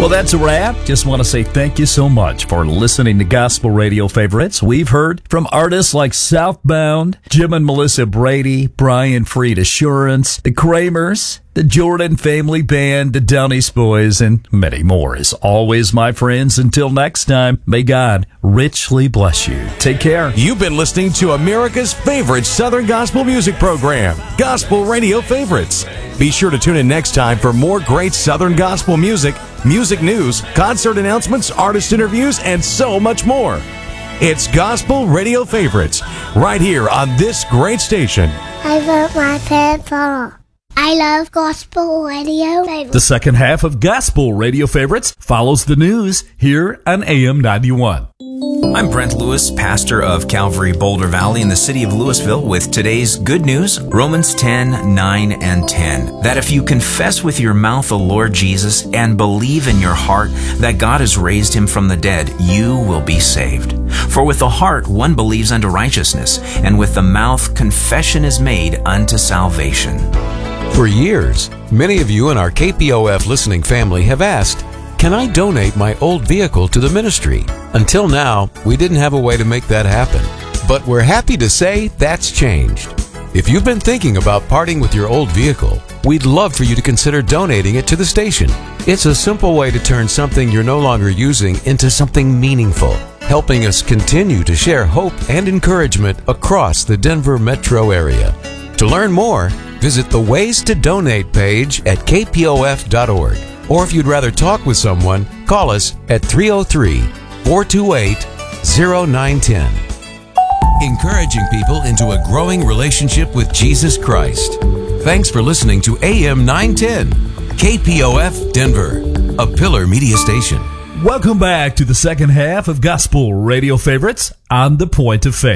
Well, that's a wrap. Just want to say thank you so much for listening to Gospel Radio Favorites. We've heard from artists like Southbound, Jim and Melissa Brady, Brian Freed Assurance, the Kramers, the Jordan Family Band, the Downey's Boys, and many more. As always, my friends, until next time, may God richly bless you. Take care. You've been listening to America's favorite Southern gospel music program, Gospel Radio Favorites. Be sure to tune in next time for more great Southern gospel music, music news, concert announcements, artist interviews, and so much more. It's Gospel Radio Favorites, right here on this great station. I love my pencil. I love Gospel Radio Favorites. The second half of Gospel Radio Favorites follows the news here on AM 91. I'm Brent Lewis, pastor of Calvary Boulder Valley in the city of Louisville, with today's good news, Romans 10, 9, and 10. That if you confess with your mouth the Lord Jesus and believe in your heart that God has raised him from the dead, you will be saved. For with the heart one believes unto righteousness, and with the mouth confession is made unto salvation. For years, many of you in our KPOF listening family have asked, can I donate my old vehicle to the ministry? Until now, we didn't have a way to make that happen. But we're happy to say that's changed. If you've been thinking about parting with your old vehicle, we'd love for you to consider donating it to the station. It's a simple way to turn something you're no longer using into something meaningful, helping us continue to share hope and encouragement across the Denver metro area. To learn more, visit the Ways to Donate page at kpof.org. Or if you'd rather talk with someone, call us at 303-428-0910. Encouraging people into a growing relationship with Jesus Christ. Thanks for listening to AM 910, KPOF Denver, a Pillar Media station. Welcome back to the second half of Gospel Radio Favorites on The Point of Faith.